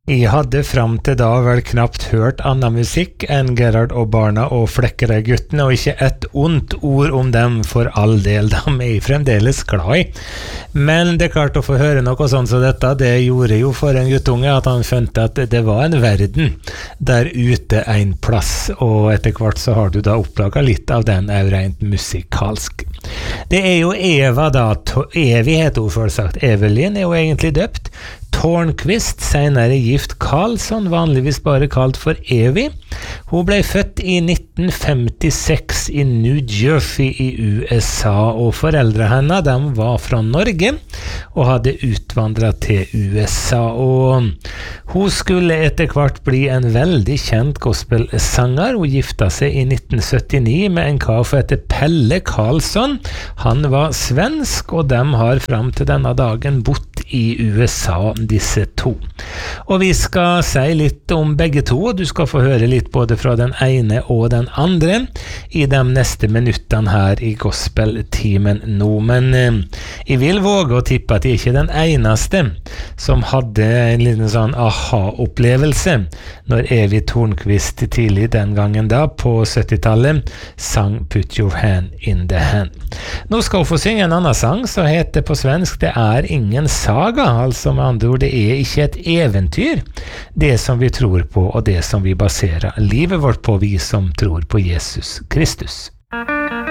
Jeg hadde fram til da vel knapt hørt annen musikk enn Gerhard og barna og Flekkerøy-guttene, og ikke et ondt ord om dem for all del, de er jeg fremdeles glad i. Men det er klart å få høre noe sånt som dette, det gjorde jo for en guttunge at han skjønte at det var en verden der ute en plass, og etter hvert så har du da opplaget litt av den rent musikalsk. Det er jo Eva da, Evi heter hun selvsagt, Evelyn er jo egentlig døpt, Tornqvist, senere gift Karlsson, vanligvis bare kalt for Evi. Hun ble født i 1956 i New Jersey i USA, og foreldre henne, de var fra Norge og hadde utvandret til USA, og hun skulle etter hvert bli en veldig kjent gospelsanger. Hun gifta seg i 1979 med en kar som heter Pelle Karlsson. Han var svensk, og de har fram til denne dagen bodd i USA, disse to. Og vi skal si litt om begge to, og du skal få høre litt både fra den ene og den andre i de neste minuttene her i gospeltimen nå. Men jeg vil våge å tippe at jeg ikke er den eneste som hadde en liten sånn aha-opplevelse når Evi Tornqvist tidlig den gangen da, på 70-tallet, sang Put Your Hand in the Hand. Nå skal hun få synge en annen sang som heter på svensk Det er ingen saga, altså med andre ord, det er ikke et eventyr, det som vi tror på og det som vi baserer livet vårt på, vi som tror på Jesus Kristus.